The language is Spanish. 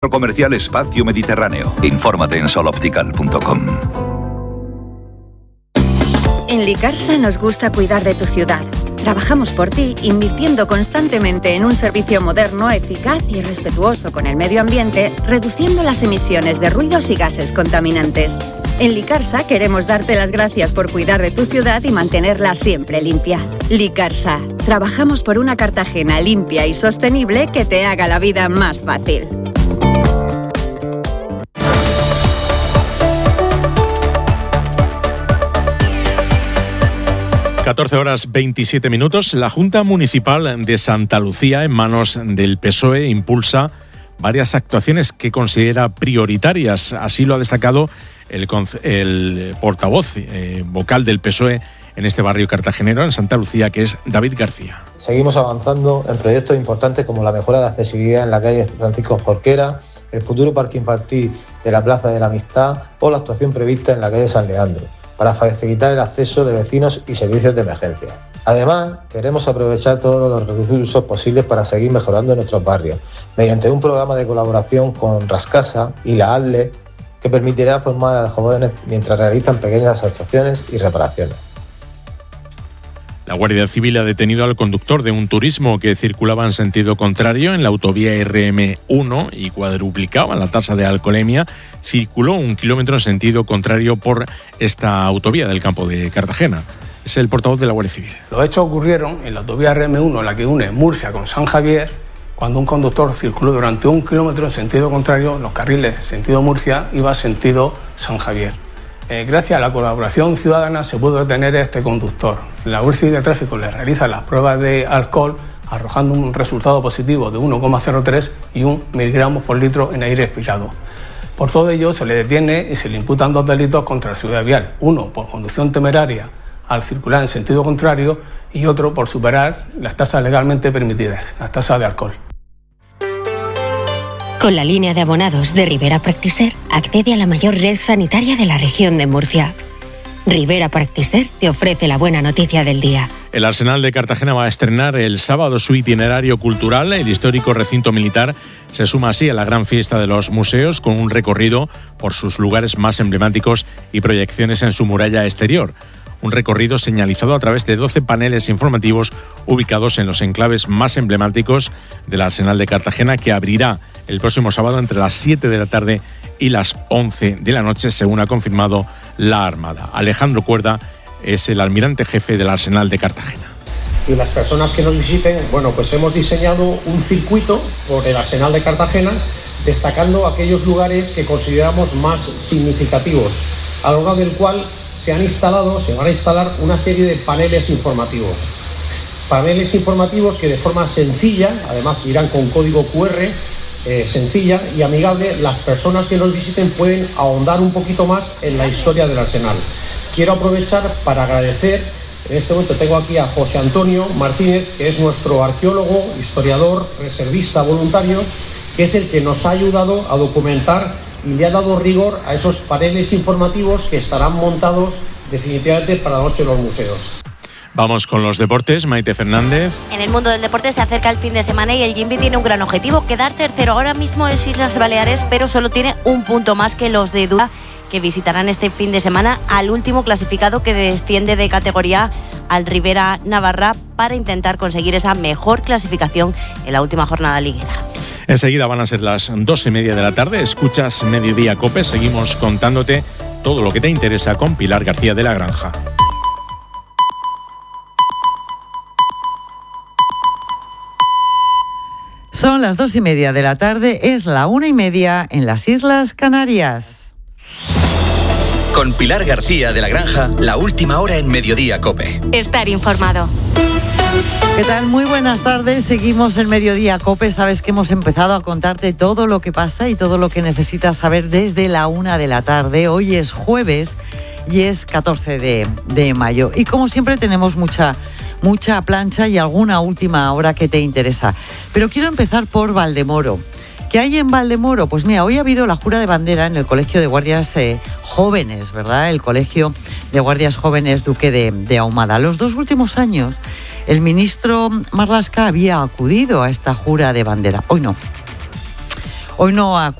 Comercial Espacio Mediterráneo. Infórmate en soloptical.com. En Licarsa nos gusta cuidar de tu ciudad. Trabajamos por ti, invirtiendo constantemente en un servicio moderno, eficaz y respetuoso con el medio ambiente, reduciendo las emisiones de ruidos y gases contaminantes. En Licarsa queremos darte las gracias por cuidar de tu ciudad y mantenerla siempre limpia. Licarsa, trabajamos por una Cartagena limpia y sostenible que te haga la vida más fácil. 14:27. La Junta Municipal de Santa Lucía, en manos del PSOE, impulsa varias actuaciones que considera prioritarias. Así lo ha destacado el portavoz vocal del PSOE en este barrio cartagenero, en Santa Lucía, que es David García. Seguimos avanzando en proyectos importantes como la mejora de accesibilidad en la calle Francisco Jorquera, el futuro parque infantil de la Plaza de la Amistad o la actuación prevista en la calle San Leandro, para facilitar el acceso de vecinos y servicios de emergencia. Además, queremos aprovechar todos los recursos posibles para seguir mejorando nuestros barrios, mediante un programa de colaboración con Rascasa y la ADLE, que permitirá formar a los jóvenes mientras realizan pequeñas actuaciones y reparaciones. La Guardia Civil ha detenido al conductor de un turismo que circulaba en sentido contrario en la autovía RM1 y cuadruplicaba la tasa de alcoholemia. Circuló 1 kilómetro en sentido contrario por esta autovía del campo de Cartagena. Es el portavoz de la Guardia Civil. Los hechos ocurrieron en la autovía RM1, la que une Murcia con San Javier, cuando un conductor circuló durante 1 kilómetro en sentido contrario, los carriles sentido Murcia iba sentido San Javier. Gracias a la colaboración ciudadana se pudo detener a este conductor. La Guardia Civil de Tráfico le realiza las pruebas de alcohol, arrojando un resultado positivo de 1,03 y 1 miligramos por litro en aire expirado. Por todo ello se le detiene y se le imputan 2 delitos contra la seguridad vial. Uno por conducción temeraria al circular en sentido contrario y otro por superar las tasas legalmente permitidas, las tasas de alcohol. Con la línea de abonados de Rivera Practiser, accede a la mayor red sanitaria de la región de Murcia. Rivera Practiser te ofrece la buena noticia del día. El Arsenal de Cartagena va a estrenar el sábado su itinerario cultural. El histórico recinto militar se suma así a la gran fiesta de los museos, con un recorrido por sus lugares más emblemáticos y proyecciones en su muralla exterior. Un recorrido señalizado a través de 12 paneles informativos ubicados en los enclaves más emblemáticos del Arsenal de Cartagena, que abrirá el próximo sábado entre las 7 de la tarde y las 11 de la noche, según ha confirmado la Armada. Alejandro Cuerda es el almirante jefe del Arsenal de Cartagena. Y las personas que nos visiten, pues hemos diseñado un circuito por el Arsenal de Cartagena, destacando aquellos lugares que consideramos más significativos, a lo largo del cual se van a instalar una serie de paneles informativos. Paneles informativos que de forma sencilla, además irán con código QR, sencilla y amigable, las personas que nos visiten pueden ahondar un poquito más en la historia del Arsenal. Quiero aprovechar para agradecer, en este momento tengo aquí a José Antonio Martínez, que es nuestro arqueólogo, historiador, reservista voluntario, que es el que nos ha ayudado a documentar y le ha dado rigor a esos paneles informativos que estarán montados definitivamente para la noche de los museos. Vamos con los deportes. Maite Fernández. En el mundo del deporte se acerca el fin de semana y el Jimby tiene un gran objetivo: quedar tercero. Ahora mismo es Islas Baleares, pero solo tiene un punto más que los de Duda, que visitarán este fin de semana al último clasificado, que desciende de categoría, al Rivera Navarra, para intentar conseguir esa mejor clasificación en la última jornada liguera. Enseguida van a ser las 2:30 de la tarde. Escuchas Mediodía COPE. Seguimos contándote todo lo que te interesa con Pilar García de la Granja. Son las 2:30 de la tarde, es la 1:30 en las Islas Canarias. Con Pilar García de la Granja, la última hora en Mediodía COPE. Estar informado. ¿Qué tal? Muy buenas tardes. Seguimos en Mediodía COPE. Sabes que hemos empezado a contarte todo lo que pasa y todo lo que necesitas saber desde la 1 de la tarde. Hoy es jueves y es 14 de mayo. Y como siempre tenemos mucha plancha y alguna última hora que te interesa. Pero quiero empezar por Valdemoro. ¿Qué hay en Valdemoro? Pues mira, hoy ha habido la jura de bandera en el Colegio de Guardias Jóvenes, ¿verdad? El Colegio de Guardias Jóvenes Duque de Ahumada. Los 2 últimos años, el ministro Marlaska había acudido a esta jura de bandera. Hoy no. Hoy no